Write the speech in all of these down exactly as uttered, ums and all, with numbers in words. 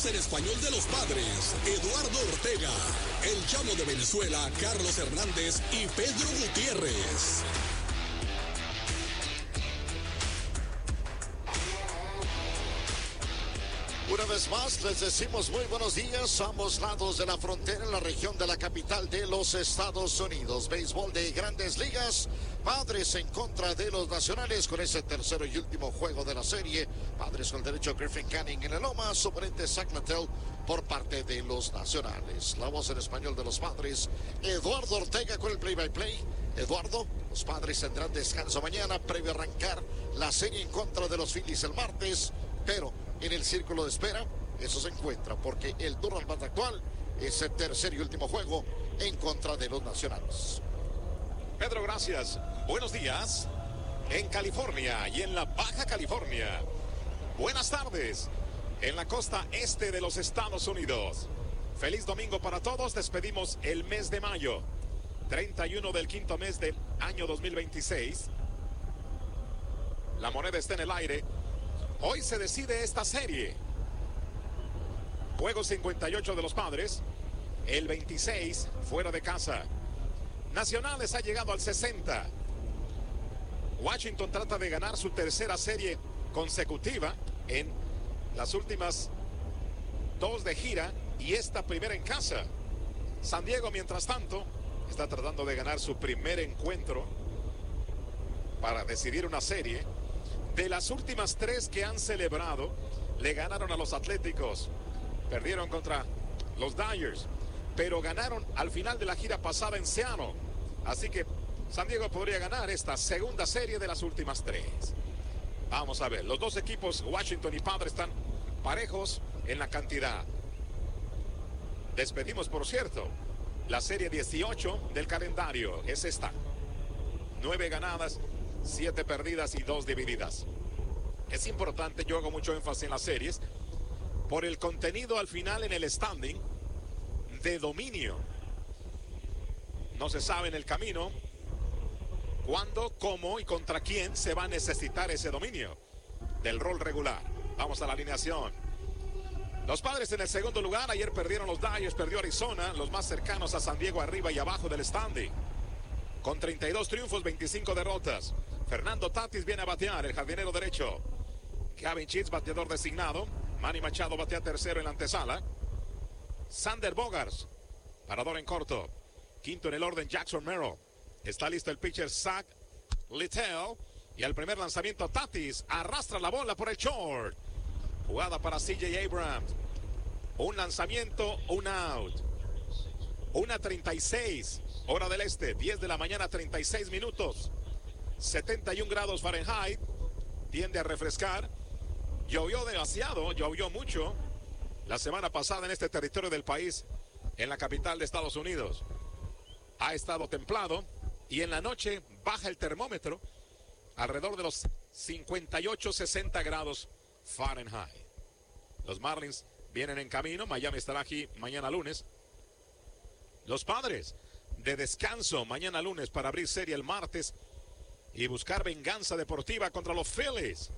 voz en español de los Padres, Eduardo Ortega. El Chamo de Venezuela, Carlos Hernández y Pedro Gutiérrez. Una vez más les decimos muy buenos días a ambos lados de la frontera en la región de la capital de los Estados Unidos. Béisbol de Grandes Ligas, Padres en contra de los Nacionales con ese tercero y último juego de la serie. Padres con el derecho Griffin Canning en el loma, suplente Zach Littell por parte de los Nacionales. La voz en español de los Padres, Eduardo Ortega con el play-by-play. Eduardo, los Padres tendrán descanso mañana previo a arrancar la serie en contra de los Phillies el martes, pero en el círculo de espera, eso se encuentra porque el turno al bate actual es el tercer y último juego en contra de los Nacionales. Pedro, gracias. Buenos días en California y en la Baja California. Buenas tardes en la costa este de los Estados Unidos. Feliz domingo para todos. Despedimos el mes de mayo, treinta y uno del quinto mes del año dos mil veintiséis. La moneda está en el aire. Hoy se decide esta serie. Juego cincuenta y ocho de los Padres. El veintiséis fuera de casa. Nacionales ha llegado al sesenta. Washington trata de ganar su tercera serie consecutiva en las últimas dos de gira y esta primera en casa. San Diego, mientras tanto, está tratando de ganar su primer encuentro para decidir una serie. De las últimas tres que han celebrado, le ganaron a los Atléticos, perdieron contra los Dodgers, pero ganaron al final de la gira pasada en Seattle. Así que San Diego podría ganar esta segunda serie de las últimas tres. Vamos a ver, los dos equipos, Washington y Padres, están parejos en la cantidad. Despedimos, por cierto, la serie dieciocho del calendario. Es esta. Nueve ganadas, siete perdidas y dos divididas. Es importante, yo hago mucho énfasis en las series, por el contenido al final en el standing de dominio. No se sabe en el camino cuándo, cómo y contra quién se va a necesitar ese dominio del rol regular. Vamos a la alineación. Los Padres en el segundo lugar. Ayer perdieron los Dodgers, perdió Arizona, los más cercanos a San Diego arriba y abajo del standing. Con treinta y dos triunfos, veinticinco derrotas. Fernando Tatis viene a batear, el jardinero derecho. Gavin Sheets, bateador designado. Manny Machado batea tercero en la antesala. Sander Bogaerts, parador en corto. Quinto en el orden, Jackson Merrill. Está listo el pitcher Zach Littell. Y al primer lanzamiento, Tatis arrastra la bola por el short. Jugada para C J Abrams. Un lanzamiento, un out. una treinta y seis, hora del este, diez de la mañana, treinta y seis minutos. setenta y un grados Fahrenheit. Tiende a refrescar. Llovió demasiado, llovió mucho la semana pasada en este territorio del país, en la capital de Estados Unidos. Ha estado templado y en la noche baja el termómetro alrededor de los cincuenta y ocho, sesenta grados Fahrenheit. Los Marlins vienen en camino. Miami estará aquí mañana lunes. Los Padres de descanso mañana lunes para abrir serie el martes y buscar venganza deportiva contra los Phillies.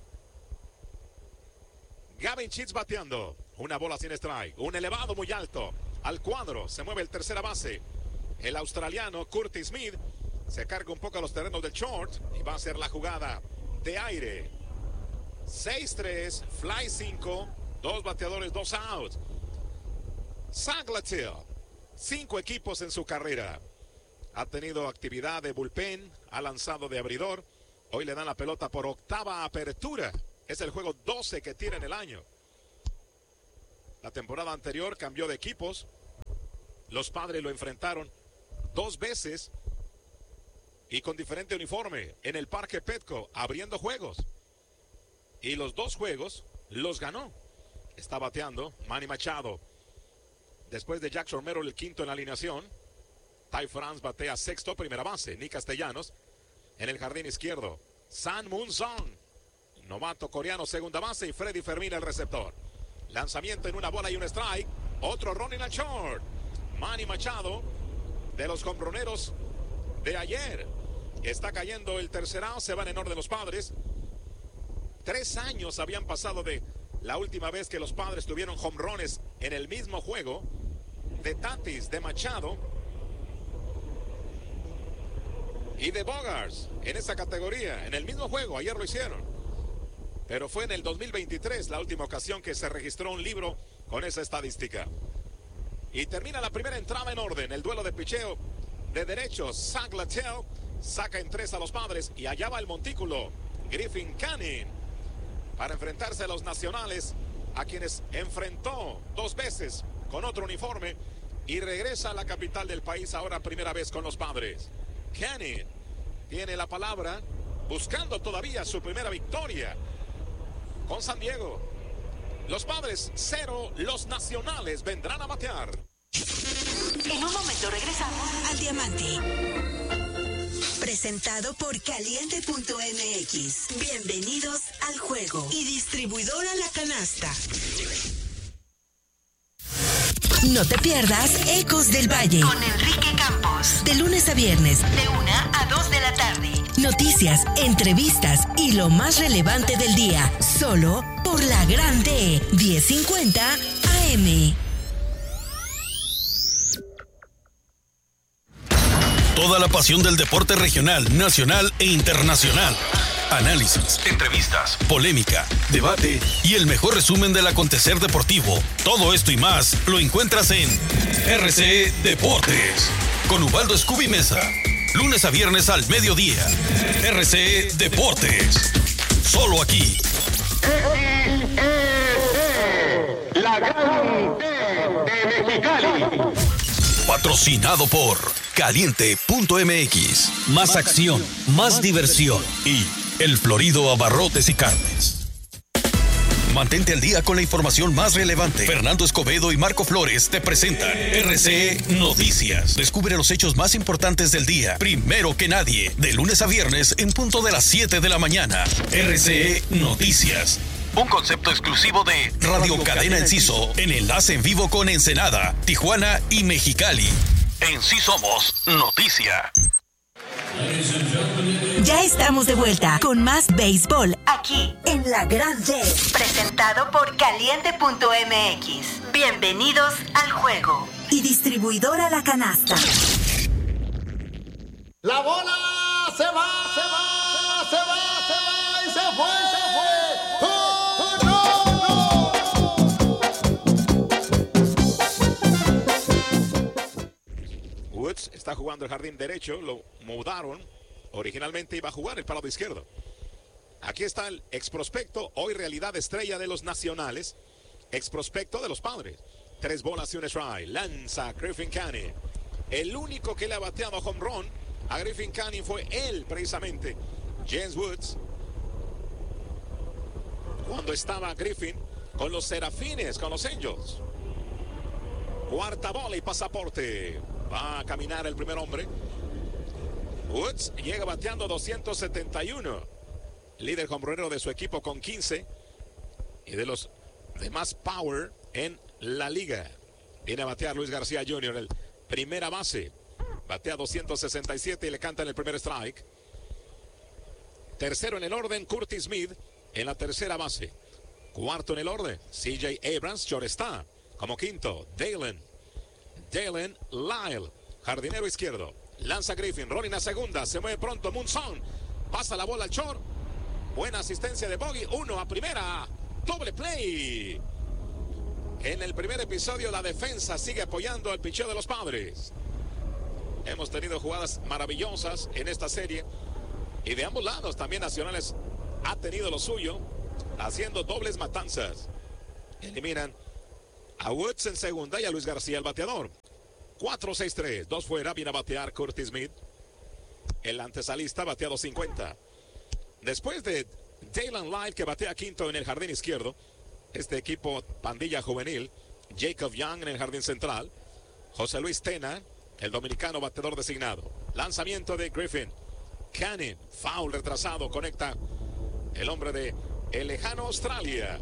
Gavin Sheets bateando. Una bola sin strike. Un elevado muy alto. Al cuadro se mueve el tercera base. El australiano Curtis Smith se carga un poco a los terrenos del short y va a hacer la jugada de aire. seis tres, fly cinco, dos bateadores, dos outs. Zach Littell, cinco equipos en su carrera. Ha tenido actividad de bullpen, ha lanzado de abridor. Hoy le dan la pelota por octava apertura. Es el juego doce que tiene en el año. La temporada anterior cambió de equipos. Los Padres lo enfrentaron dos veces y con diferente uniforme en el Parque Petco, abriendo juegos. Y los dos juegos los ganó. Está bateando Manny Machado. Después de Jackson Merrill, el quinto en la alineación. Ty France batea sexto, primera base. Nick Castellanos en el jardín izquierdo. San Moon Song, novato coreano, segunda base. Y Freddy Fermín, el receptor. Lanzamiento en una bola y un strike. Otro running al short. Manny Machado, de los hombroneros de ayer. Está cayendo el tercer out. Se van en orden los Padres. Tres años habían pasado de la última vez que los Padres tuvieron jonrones en el mismo juego, de Tatis, de Machado y de Bogaerts en esa categoría, en el mismo juego. Ayer lo hicieron, pero fue en el dos mil veintitrés la última ocasión que se registró un libro con esa estadística. Y termina la primera entrada en orden, el duelo de picheo de derecho. Zach Littell saca en tres a los Padres y allá va el montículo Griffin Canning para enfrentarse a los Nacionales, a quienes enfrentó dos veces con otro uniforme, y regresa a la capital del país ahora primera vez con los Padres. Canning tiene la palabra, buscando todavía su primera victoria con San Diego. Los Padres cero, los Nacionales vendrán a batear. En un momento regresamos al Diamante. Presentado por Caliente punto M X. Bienvenidos al juego. Y distribuidora La Canasta. No te pierdas Ecos del Valle con Enrique Campos. De lunes a viernes, de una a dos de la tarde. Noticias, entrevistas y lo más relevante del día. Solo por la Grande diez cincuenta A M. Toda la pasión del deporte regional, nacional e internacional. Análisis, entrevistas, polémica, debate y el mejor resumen del acontecer deportivo. Todo esto y más lo encuentras en R C Deportes con Ubaldo Scooby Mesa. Lunes a viernes al mediodía. R C Deportes. Solo aquí. La Grande de Mexicali. Patrocinado por Caliente punto M X. Más acción, más diversión y El Florido Abarrotes y Carnes. Mantente al día con la información más relevante. Fernando Escobedo y Marco Flores te presentan R C Noticias. Descubre los hechos más importantes del día, primero que nadie, de lunes a viernes en punto de las siete de la mañana. R C Noticias. Un concepto exclusivo de Radio Cadena Enciso, en enlace en vivo con Ensenada, Tijuana y Mexicali. En Sí Somos Noticia. Ya estamos de vuelta con más béisbol aquí en La Grande. Presentado por Caliente punto M X. Bienvenidos al juego. Y distribuidora La Canasta. La bola se va, se va, se va, se va y se fue, se fue. ¡Oh, no, no! Woods está jugando el jardín derecho, lo mudaron. Originalmente iba a jugar el palo izquierdo. Aquí está el ex prospecto, hoy realidad estrella de los Nacionales, ex prospecto de los Padres. Tres bolas y un strike. Lanza Griffin Canning. El único que le ha bateado home run a Griffin Canning fue él, precisamente, James Woods, cuando estaba Griffin con los Serafines, con los Angels. Cuarta bola y pasaporte. Va a caminar el primer hombre. Woods llega bateando doscientos setenta y uno. Líder hombronero de su equipo con quince. Y de los de más power en la liga. Viene a batear Luis García junior, el primera base. Batea doscientos sesenta y siete y le cantan el primer strike. Tercero en el orden, Curtis Smith en la tercera base. Cuarto en el orden, C J Abrams, shortstop. Como quinto, Dalen. Dalen Lyle, jardinero izquierdo. Lanza Griffin, rolling a segunda, se mueve pronto Munson, pasa la bola al short, buena asistencia de Bogey, uno a primera, doble play. En el primer episodio la defensa sigue apoyando al picheo de los Padres. Hemos tenido jugadas maravillosas en esta serie y de ambos lados también Nacionales ha tenido lo suyo, haciendo dobles matanzas. Eliminan a Woods en segunda y a Luis García el bateador. cuatro seis tres, dos fuera, viene a batear Curtis Smith. El antesalista bateado cincuenta. Después de Dalen Lyle, que batea quinto en el jardín izquierdo, este equipo pandilla juvenil, Jacob Young en el jardín central, José Luis Tena, el dominicano bateador designado. Lanzamiento de Griffin. Canning, foul retrasado, conecta el hombre de el lejano Australia.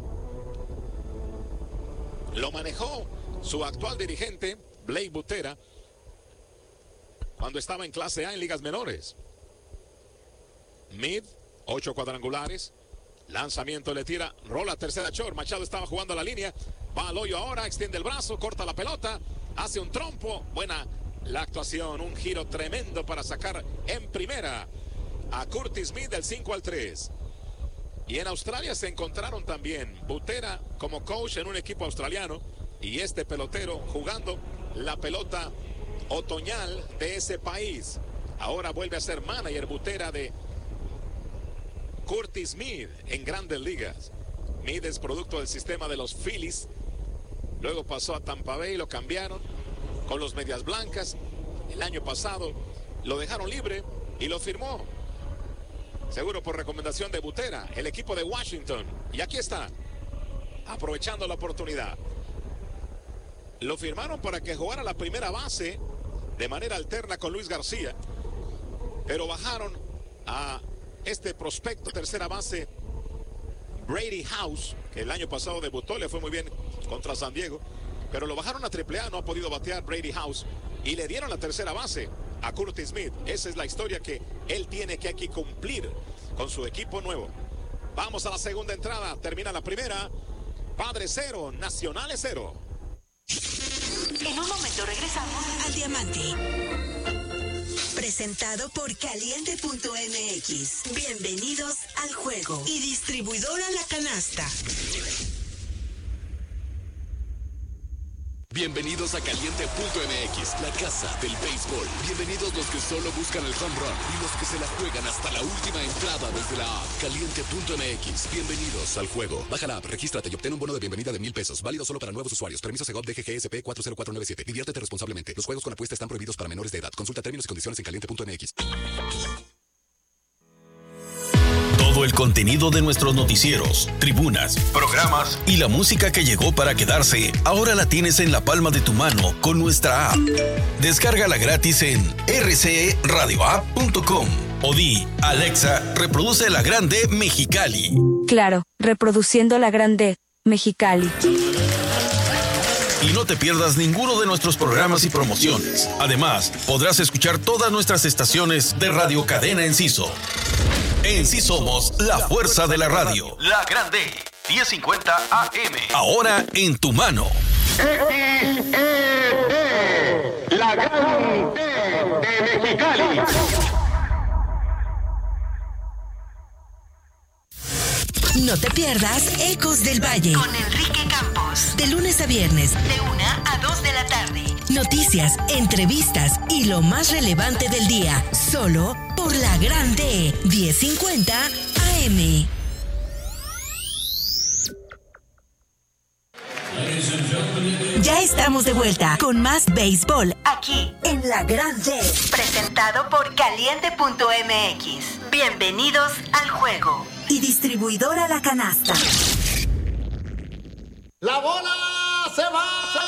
Lo manejó su actual dirigente, Blake Butera, cuando estaba en clase A en ligas menores. Mid, ocho cuadrangulares, Lanzamiento, le tira, rola tercera short. Machado estaba jugando a la línea. Va al hoyo ahora, extiende el brazo, corta la pelota, hace un trompo. Buena la actuación, un giro tremendo para sacar en primera a Curtis Smith del cinco al tres. Y en Australia se encontraron también Butera como coach en un equipo australiano y este pelotero jugando la pelota otoñal de ese país. Ahora vuelve a ser manager Butera de Curtis Smith en Grandes Ligas. Smith es producto del sistema de los Phillies. Luego pasó a Tampa Bay, lo cambiaron con los Medias Blancas. El año pasado lo dejaron libre y lo firmó. Seguro por recomendación de Butera, el equipo de Washington. Y aquí está, aprovechando la oportunidad. Lo firmaron para que jugara la primera base de manera alterna con Luis García. Pero bajaron a este prospecto tercera base, Brady House, que el año pasado debutó, le fue muy bien contra San Diego. Pero lo bajaron a triple A, no ha podido batear Brady House. Y le dieron la tercera base a Curtis Smith. Esa es la historia que él tiene que aquí cumplir con su equipo nuevo. Vamos a la segunda entrada. Termina la primera. Padres cero, Nacionales cero. En un momento regresamos al Diamante. Presentado por Caliente punto M X. Bienvenidos al juego. Y distribuidora La Canasta. Bienvenidos a Caliente punto M X, la casa del béisbol. Bienvenidos los que solo buscan el home run y los que se la juegan hasta la última entrada desde la app. Caliente punto M X, bienvenidos al juego. Baja la app, regístrate y obtén un bono de bienvenida de mil pesos. Válido solo para nuevos usuarios. Permiso Segov D G G S P cuatro cero cuatro nueve siete. Diviértete responsablemente. Los juegos con apuesta están prohibidos para menores de edad. Consulta términos y condiciones en Caliente punto M X. Todo el contenido de nuestros noticieros, tribunas, programas y la música que llegó para quedarse, ahora la tienes en la palma de tu mano con nuestra app. Descárgala gratis en r c e radio app punto com o di, Alexa, reproduce La Grande Mexicali. Claro, reproduciendo La Grande Mexicali. Y no te pierdas ninguno de nuestros programas y promociones. Además, podrás escuchar todas nuestras estaciones de Radio Cadena Enciso. En sí somos la fuerza de la radio. La Grande, diez cincuenta A M. Ahora en tu mano. X E D, la Grande de Mexicali. No te pierdas Ecos del Valle con Enrique Campos. De lunes a viernes, de una a dos de la tarde. Noticias, entrevistas y lo más relevante del día. Solo por La Grande, diez cincuenta A M. Ya estamos de vuelta con más béisbol aquí en La Grande. Presentado por Caliente punto M X. Bienvenidos al juego. Y distribuidora La Canasta. La bola se va.